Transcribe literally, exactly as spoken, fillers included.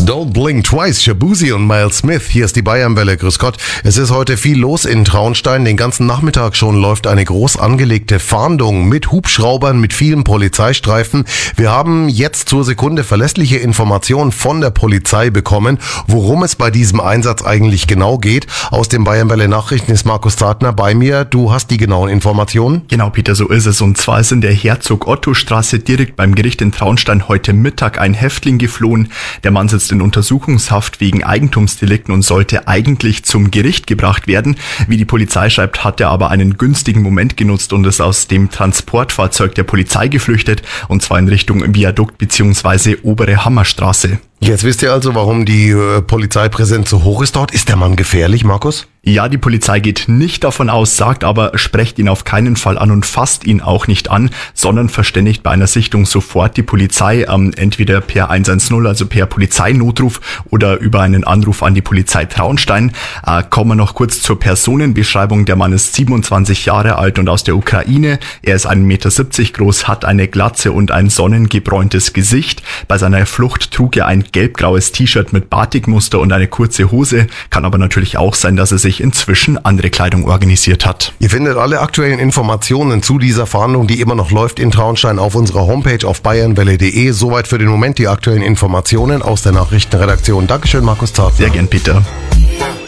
Don't Blink Twice, Shabuzi und Miles Smith. Hier ist die Bayernwelle. Grüß Gott. Es ist heute viel los in Traunstein. Den ganzen Nachmittag schon läuft eine groß angelegte Fahndung mit Hubschraubern, mit vielen Polizeistreifen. Wir haben jetzt zur Sekunde verlässliche Informationen von der Polizei bekommen, worum es bei diesem Einsatz eigentlich genau geht. Aus dem Bayernwelle Nachrichten ist Markus Zartner bei mir. Du hast die genauen Informationen? Genau, Peter, so ist es. Und zwar ist in der Herzog-Otto-Straße direkt beim Gericht in Traunstein heute Mittag ein Häftling geflohen. Der Mann sitzt in Untersuchungshaft wegen Eigentumsdelikten und sollte eigentlich zum Gericht gebracht werden. Wie die Polizei schreibt, hat er aber einen günstigen Moment genutzt und ist aus dem Transportfahrzeug der Polizei geflüchtet, und zwar in Richtung Viadukt bzw. Obere Hammerstraße. Jetzt wisst ihr also, warum die äh, Polizeipräsenz so hoch ist dort. Ist der Mann gefährlich, Markus? Ja, die Polizei geht nicht davon aus, sagt aber, sprecht ihn auf keinen Fall an und fasst ihn auch nicht an, sondern verständigt bei einer Sichtung sofort die Polizei, ähm, entweder per eins eins null, also per Polizeinotruf, oder über einen Anruf an die Polizei Traunstein. Äh, kommen wir noch kurz zur Personenbeschreibung. Der Mann ist siebenundzwanzig Jahre alt und aus der Ukraine. Er ist ein Meter siebzig groß, hat eine Glatze und ein sonnengebräuntes Gesicht. Bei seiner Flucht trug er ein gelb-graues T-Shirt mit Batikmuster und eine kurze Hose. Kann aber natürlich auch sein, dass er sich inzwischen andere Kleidung organisiert hat. Ihr findet alle aktuellen Informationen zu dieser Fahndung, die immer noch läuft in Traunstein, auf unserer Homepage auf bayernwelle punkt de. Soweit für den Moment die aktuellen Informationen aus der Nachrichtenredaktion. Dankeschön, Markus Zartner. Sehr gern, Peter.